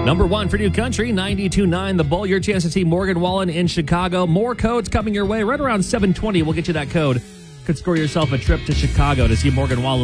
Number one for New Country, 92.9 The Bull. Your chance to see Morgan Wallen in Chicago. More codes coming your way right around 7:20. We'll get you that code. Could score yourself a trip to Chicago to see Morgan Wallen.